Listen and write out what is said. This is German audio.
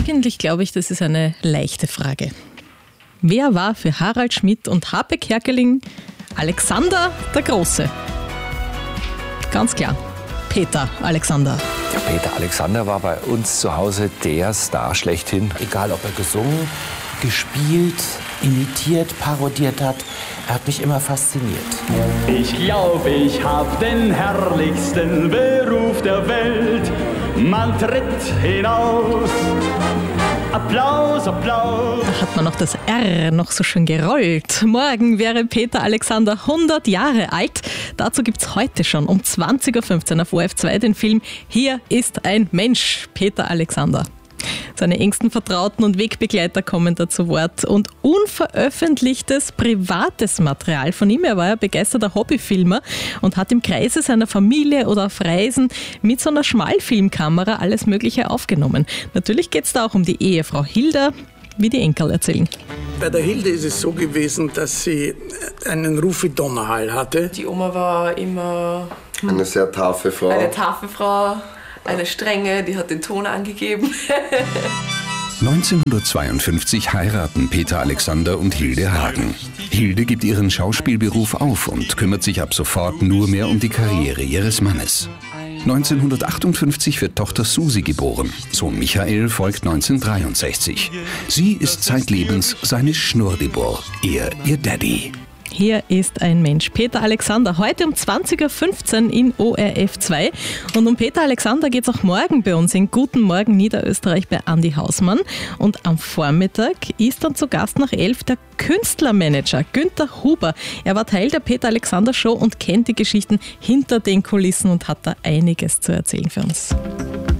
Eigentlich glaube ich, das ist eine leichte Frage. Wer war für Harald Schmidt und Harpe Kerkeling Alexander der Große? Ganz klar, Peter Alexander. Der Peter Alexander war bei uns zu Hause der Star schlechthin. Egal, ob er gesungen, gespielt, imitiert, parodiert hat, er hat mich immer fasziniert. Ich glaube, ich habe den herrlichsten Beruf der Welt. Man tritt hinaus. Applaus, Applaus. Da hat man noch das R noch so schön gerollt. Morgen wäre Peter Alexander 100 Jahre alt. Dazu gibt es heute schon um 20.15 Uhr auf ORF2 den Film Hier ist ein Mensch, Peter Alexander. Seine engsten Vertrauten und Wegbegleiter kommen da zu Wort. Und unveröffentlichtes privates Material von ihm. Er war ja begeisterter Hobbyfilmer und hat im Kreise seiner Familie oder auf Reisen mit so einer Schmalfilmkamera alles Mögliche aufgenommen. Natürlich geht es da auch um die Ehefrau Hilda, wie die Enkel erzählen. Bei der Hilde ist es so gewesen, dass sie einen Ruf wie Donnerhall hatte. Die Oma war immer eine sehr taffe Frau. Eine taffe Frau. Eine strenge, die hat den Ton angegeben. 1952 heiraten Peter Alexander und Hilde Hagen. Hilde gibt ihren Schauspielberuf auf und kümmert sich ab sofort nur mehr um die Karriere ihres Mannes. 1958 wird Tochter Susi geboren. Sohn Michael folgt 1963. Sie ist zeitlebens seine Schnurrbur, er ihr Daddy. Hier ist ein Mensch. Peter Alexander, heute um 20.15 Uhr in ORF2. Und um Peter Alexander geht es auch morgen bei uns in Guten Morgen Niederösterreich bei Andi Hausmann. Und am Vormittag ist dann zu Gast nach 11 der Künstlermanager Günther Huber. Er war Teil der Peter Alexander Show und kennt die Geschichten hinter den Kulissen und hat da einiges zu erzählen für uns.